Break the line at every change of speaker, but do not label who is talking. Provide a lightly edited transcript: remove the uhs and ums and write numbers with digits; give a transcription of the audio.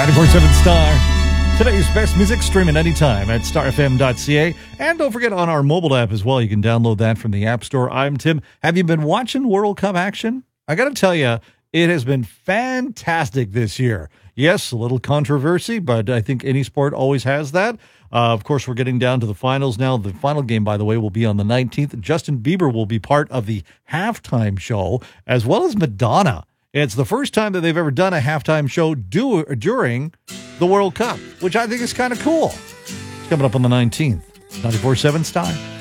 94.7 Star. Today's best music streaming anytime at starfm.ca. And don't forget on our mobile app as well. You can download that from the App Store. I'm Tim. Have you been watching World Cup action? I got to tell you, it has been fantastic this year. Yes, a little controversy, but I think any sport always has that. Of course, we're getting down to the finals now. The final game, by the way, will be on the 19th. Justin Bieber will be part of the halftime show, as well as Madonna. It's the first time that they've ever done a halftime show during the World Cup, which I think is kind of cool. It's coming up on the 19th. 94.7 Star.